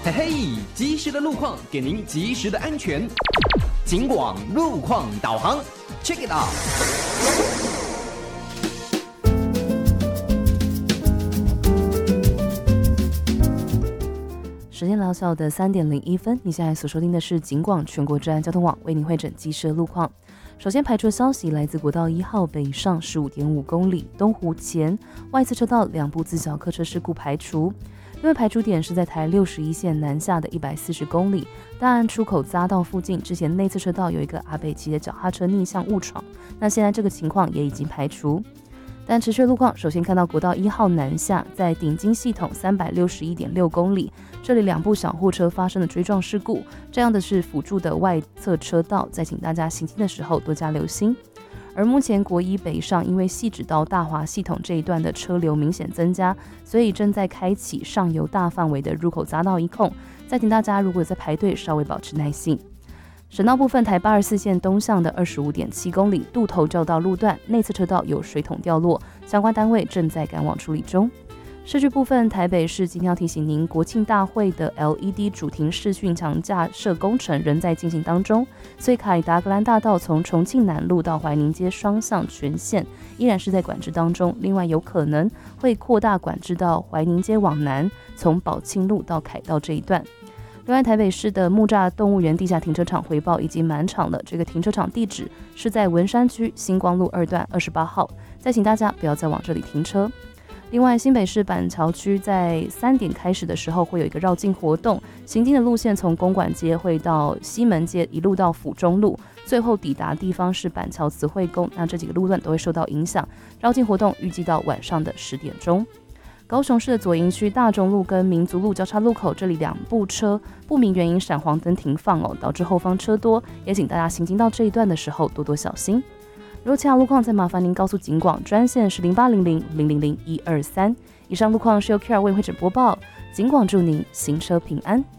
嘿嘿，及时的路况给您及时的安全。警广路况导航 ，Check it out。 时间来到下午的3点01分，你现在所收听的是警广全国治安交通网为您汇整及时的路况。首先排除消息来自国道1号北上 15.5 公里东湖前外侧车道2部自小客车事故排除。另外排除点是在台61线南下的140公里大安出口匝道附近，之前内侧车道有一个阿北骑的脚踏车逆向误闯，那现在这个情况也已经排除。但持续路况，首先看到国道1号南下，在顶金系统361.6公里，这里2部小货车发生了追撞事故，这样的是辅助的外侧车道，再请大家行经的时候多加留心。而目前国一北上，因为汐止到大华系统这一段的车流明显增加，所以正在开启上游大范围的入口匝道一控，再请大家如果有在排队，稍微保持耐性。省道部分，台84线东向的25.7公里渡头交道路段内侧车道有水桶掉落，相关单位正在赶往处理中。市区部分，台北市今天要提醒您，国庆大会的 LED 主庭视讯墙架设工程仍在进行当中，所以凯达格兰大道从重庆南路到怀宁街双向全线依然是在管制当中，另外有可能会扩大管制到怀宁街往南，从宝庆路到凯道这一段。另外，台北市的木栅动物园地下停车场回报已经满场了，这个停车场地址是在文山区星光路2段28号，再请大家不要再往这里停车。另外，新北市板桥区在3点开始的时候会有一个绕境活动，行经的路线从公馆街会到西门街，一路到府中路，最后抵达地方是板桥慈惠宫，那这几个路段都会受到影响。绕境活动预计到晚上的10点钟。高雄市的左营区大中路跟民族路交叉路口，这里2部车不明原因闪黄灯停放导致后方车多，也请大家行经到这一段的时候多多小心。如果其他路况，再麻烦您告诉警广专线是0800-000-123。以上路况是由 Care 为会诊播报，警广祝您行车平安。